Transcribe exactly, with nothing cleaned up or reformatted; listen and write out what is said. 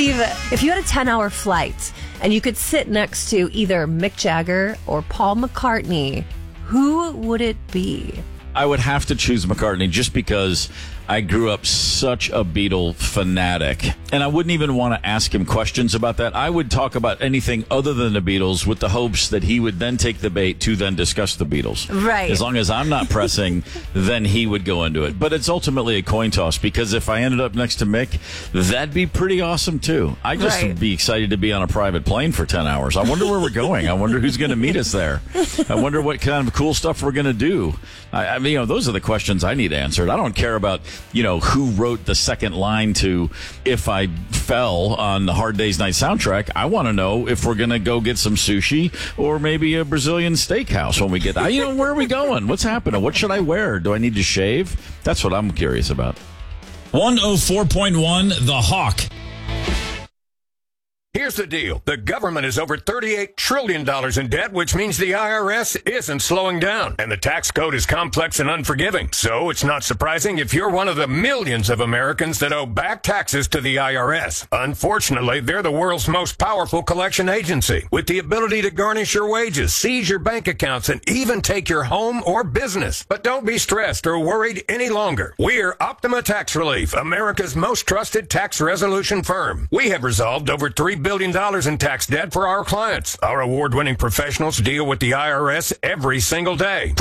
Steve, if you had a ten-hour flight and you could sit next to either Mick Jagger or Paul McCartney, who would it be? I would have to choose McCartney just because I grew up such a Beatle fanatic. And I wouldn't even want to ask him questions about that. I would talk about anything other than the Beatles with the hopes that he would then take the bait to then discuss the Beatles. Right. As long as I'm not pressing, then he would go into it. But it's ultimately a coin toss because if I ended up next to Mick, that'd be pretty awesome too. I'd just Right. be excited to be on a private plane for ten hours. I wonder where we're going. I wonder who's going to meet us there. I wonder what kind of cool stuff we're going to do. I, I mean, you know, those are the questions I need answered. I don't care about, you know, who wrote the second line to If I Fell on the Hard Day's Night soundtrack. I want to know if we're going to go get some sushi or maybe a Brazilian steakhouse when we get there. You know, where are we going? What's happening? What should I wear? Do I need to shave? That's what I'm curious about. one oh four point one The Hawk. Here's the deal. The government is over thirty-eight trillion dollars in debt, which means the I R S isn't slowing down. And the tax code is complex and unforgiving. So it's not surprising if you're one of the millions of Americans that owe back taxes to the I R S. Unfortunately, they're the world's most powerful collection agency, with the ability to garnish your wages, seize your bank accounts, and even take your home or business. But don't be stressed or worried any longer. We're Optima Tax Relief, America's most trusted tax resolution firm. We have resolved over three billion dollars in tax debt for our clients. Our award-winning professionals deal with the I R S every single day.